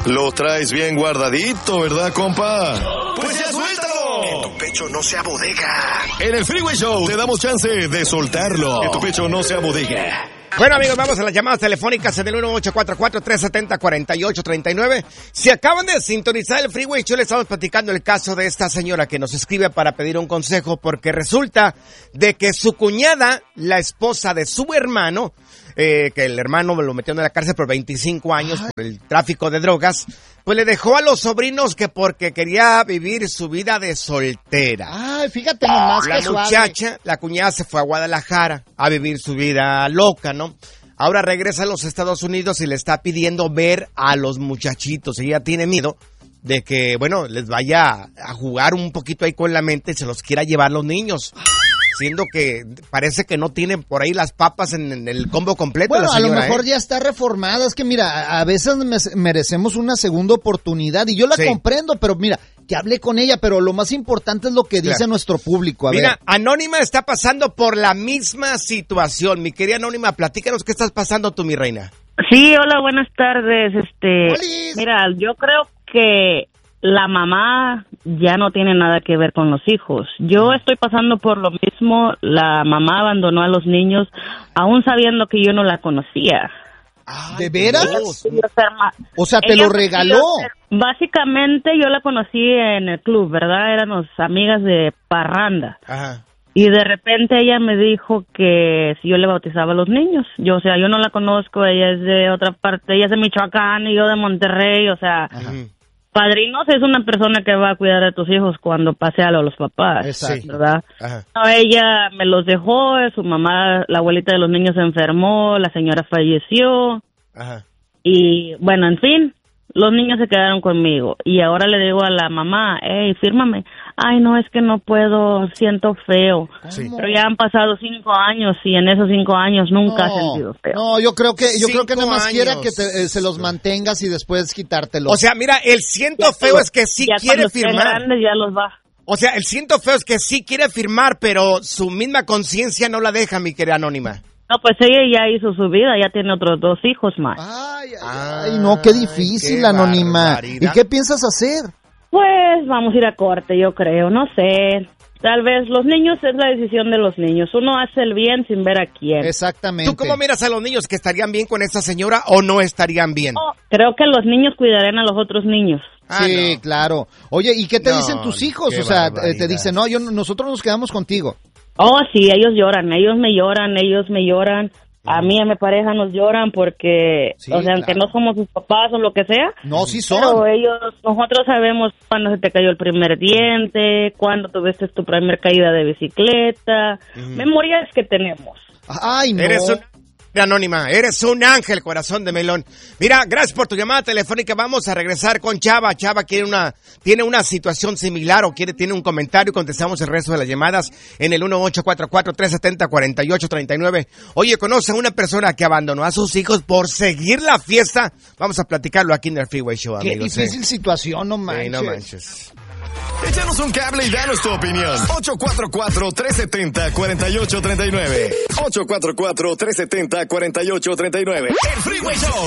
Lo traes bien guardadito, ¿verdad, compa? ¡Pues ya suéltalo! En tu pecho no sea bodega. En el Freeway Show te damos chance de soltarlo. Que tu pecho no sea bodega. Bueno, amigos, vamos a las llamadas telefónicas en el 1844-370-4839. Si acaban de sintonizar el Freeway Show, le estamos platicando el caso de esta señora que nos escribe para pedir un consejo porque resulta de que su cuñada, la esposa de su hermano, que el hermano lo metió en la cárcel por 25 años por el tráfico de drogas, pues le dejó a los sobrinos que porque quería vivir su vida de soltera. Ay, fíjate nomás La que suave. muchacha, la cuñada se fue a Guadalajara a vivir su vida loca, ¿no? Ahora regresa a los Estados Unidos y le está pidiendo ver a los muchachitos. Ella tiene miedo de que, bueno, les vaya a jugar un poquito ahí con la mente y se los quiera llevar los niños. Siendo que parece que no tienen por ahí las papas en el combo completo. Bueno, la señora, a lo mejor ya está reformada. Es que mira, a veces merecemos una segunda oportunidad y yo la comprendo, pero mira, que hable con ella, pero lo más importante es lo que dice nuestro público. Mira, Anónima está pasando por la misma situación. Mi querida Anónima, platícanos qué estás pasando tú, mi reina. Sí, hola, buenas tardes. ¡Holis! Mira, yo creo que la mamá ya no tiene nada que ver con los hijos. Yo estoy pasando por lo mismo. La mamá abandonó a los niños, aún sabiendo que yo no la conocía. ¿De veras? O sea, te Ella lo regaló. Básicamente yo la conocí en el club, ¿verdad? Éramos amigas de parranda. Ajá. Y de repente ella me dijo que si yo le bautizaba a los niños. Yo, o sea, yo no la conozco, ella es de otra parte, ella es de Michoacán y yo de Monterrey, o sea... Ajá. Padrinos es una persona que va a cuidar a tus hijos cuando pase algo a los papás, Exacto. ¿verdad? Ajá. No, ella me los dejó, su mamá, la abuelita de los niños se enfermó, la señora falleció. Ajá. Y bueno, en fin, los niños se quedaron conmigo. Y ahora le digo a la mamá, hey, fírmame. Ay, no, es que no puedo, siento feo. Sí. Pero ya han pasado 5 años y en esos 5 años nunca he sentido feo. No, yo creo que nada más 5 quiera que años. se los mantengas y después quitártelos. O sea, mira, el siento Ya, feo es que sí ya quiere cuando estén firmar. grandes ya los va. O sea, el siento feo es que sí quiere firmar, pero su misma conciencia no la deja, mi querida Anónima. No, pues ella ya hizo su vida, ya tiene otros 2 hijos más. Ay, no, qué difícil, qué Anónima. barbaridad. ¿Y qué piensas hacer? Pues vamos a ir a corte, yo creo, no sé. Tal vez los niños es la decisión de los niños. Uno hace el bien sin ver a quién. Exactamente. ¿Tú cómo miras a los niños? ¿Que estarían bien con esta señora o no estarían bien? No, creo que los niños cuidarán a los otros niños. Sí, no. claro. Oye, ¿y qué te No, dicen tus hijos? qué O sea, barbaridad. te dicen, no, nosotros nos quedamos contigo. Oh, sí, ellos lloran, ellos me lloran. A mí y a mi pareja nos lloran porque, Sí, o sea, aunque claro. no somos sus papás o lo que sea, No, sí pero son. nosotros sabemos cuándo se te cayó el primer diente, cuándo tuviste tu primer caída de bicicleta, memorias que tenemos. Ay, no. Eres Anónima, eres un ángel, corazón de melón. Mira, gracias por tu llamada telefónica. Vamos a regresar con Chava. Chava tiene una situación similar o tiene un comentario. Contestamos el resto de las llamadas en el 1844-370-4839. Oye, conoce a una persona que abandonó a sus hijos por seguir la fiesta. Vamos a platicarlo aquí en el Freeway Show, Qué amigos. difícil situación, no manches. Sí, no manches. Échanos un cable y danos tu opinión. 844-370-4839. 844-370-4839. El Freeway Show.